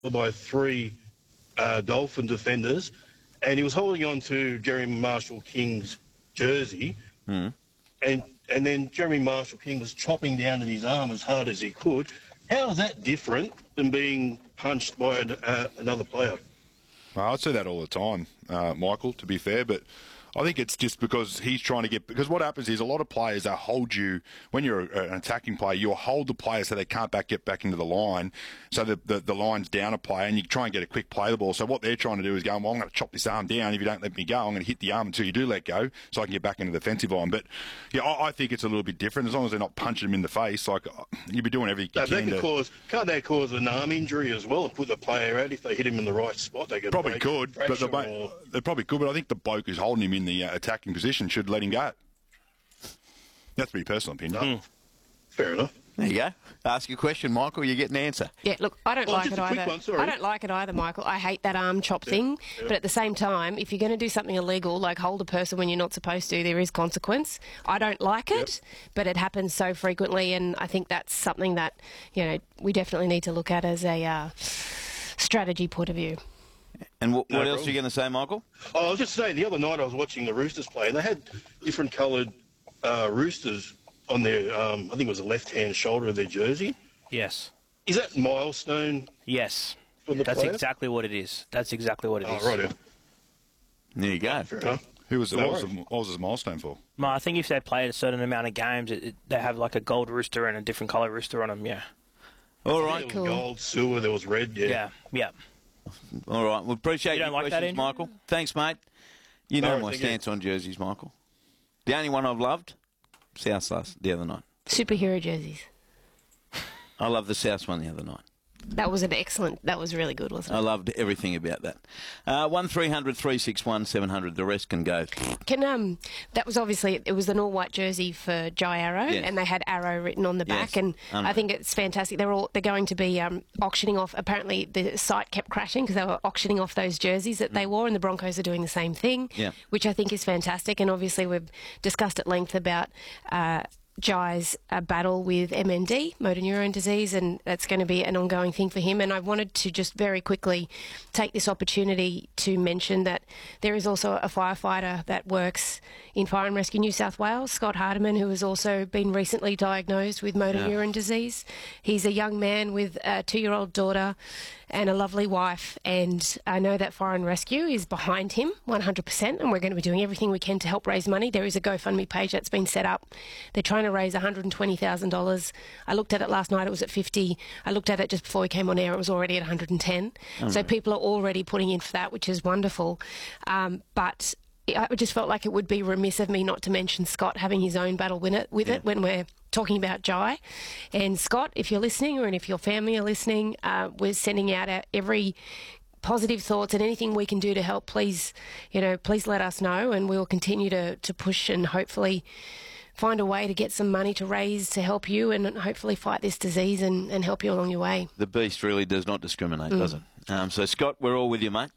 by three Dolphin defenders, and he was holding on to Jeremy Marshall-King's jersey, and then Jeremy Marshall-King was chopping down at his arm as hard as he could. How is that different than being punched by another player? I see that all the time, Michael, to be fair, but I think it's just because he's trying to get... Because what happens is a lot of players, they hold you... When you're an attacking player, you'll hold the player so they can't get back into the line, so the line's down a player, and you try and get a quick play the ball. So what they're trying to do is go, well, I'm going to chop this arm down. If you don't let me go, I'm going to hit the arm until you do let go, so I can get back into the defensive line. But, yeah, I think it's a little bit different. As long as they're not punching him in the face, like, you'll be doing everything you can to... Can't that cause an arm injury as well and put the player out if they hit him in the right spot? They could probably could, but they probably could, but I think the bloke who's holding him in the attacking position should let him go. That's my personal opinion. Fair enough. There you go. Ask your question, Michael. You get an answer. Yeah, look, I don't like it either. I don't like it either, Michael. I hate that arm chop thing. Yeah. But at the same time, if you're going to do something illegal, like hold a person when you're not supposed to, there is consequence. I don't like it, but it happens so frequently, and I think that's something that, you know, we definitely need to look at as a strategy point of view. And what else are you going to say, Michael? I was just saying, the other night I was watching the Roosters play, and they had different coloured Roosters on their, I think it was the left-hand shoulder of their jersey. Yes. Is that milestone? Yes. That's player? Exactly what it is. That's exactly what it is. Oh, right. There you go. Fair enough. What was his milestone for? I think if they played a certain amount of games, they have like a gold rooster and a different colour rooster on them, yeah. All right. There was gold, silver, there was red, Yeah. All right. We appreciate your like questions, that, Michael. Thanks, mate. You know my stance on jerseys, Michael. The only one I've loved, South the other night. Superhero jerseys. I loved the South one the other night. That was that was really good, wasn't it? I loved everything about that. 1300 361 700. The rest can go. That was obviously, it was an all-white jersey for Jai Arrow, and they had Arrow written on the back, and I think it's fantastic. They're going to be auctioning off. Apparently, the site kept crashing because they were auctioning off those jerseys that they wore, and the Broncos are doing the same thing, which I think is fantastic. And obviously, we've discussed at length about Jai's battle with MND, motor neurone disease, and that's going to be an ongoing thing for him. And I wanted to just very quickly take this opportunity to mention that there is also a firefighter that works in Fire and Rescue New South Wales, Scott Hardiman, who has also been recently diagnosed with motor neurone disease. He's a young man with a 2-year-old daughter and a lovely wife, and I know that Fire and Rescue is behind him 100%, and we're going to be doing everything we can to help raise money. There is a GoFundMe page that's been set up. They're trying to raise $120,000. I looked at it last night, it was at 50. I looked at it just before we came on air, it was already at 110. So people are already putting in for that, which is wonderful. But I just felt like it would be remiss of me not to mention Scott having his own battle with it when we're talking about Jai. And Scott, if you're listening, or if your family are listening, we're sending out every positive thoughts, and anything we can do to help, please let us know, and we'll continue to push and hopefully find a way to get some money to raise to help you and hopefully fight this disease and help you along your way. The beast really does not discriminate, does it? So, Scott, we're all with you, mate.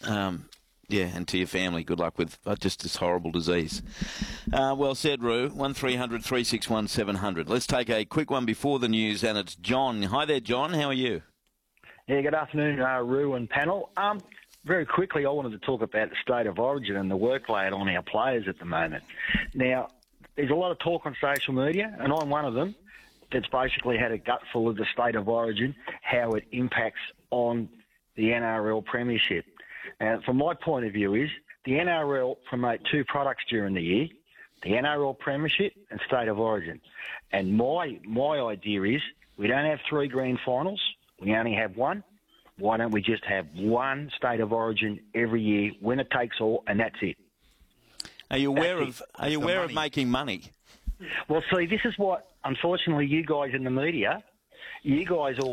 And to your family, good luck with just this horrible disease. Well said, Roo. 1300 361 700. Let's take a quick one before the news, and it's John. Hi there, John. How are you? Yeah, good afternoon, Roo and panel. Very quickly, I wanted to talk about the state of origin and the workload on our players at the moment. Now, there's a lot of talk on social media, and I'm one of them that's basically had a gutful of the state of origin, how it impacts on the NRL premiership. And from my point of view is the NRL promote two products during the year, the NRL Premiership and State of Origin. And my idea is we don't have 3 grand finals. We only have one. Why don't we just have one State of Origin every year, winner takes all, and that's it. Are you aware of making money? Well, see, this is what, unfortunately, you guys in the media, you guys all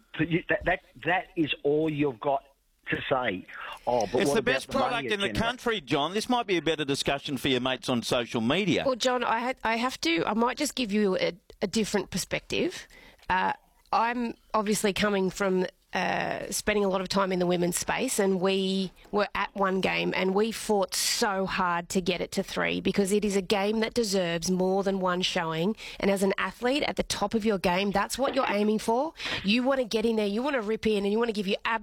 that is all you've got to say. But it's the best product in the country, John. This might be a better discussion for your mates on social media. Well, John, I might just give you a different perspective. I'm obviously coming from spending a lot of time in the women's space, and we were at one game and we fought so hard to get it to 3 because it is a game that deserves more than one showing. And as an athlete at the top of your game, that's what you're aiming for. You want to get in there, you want to rip in, and you want to give your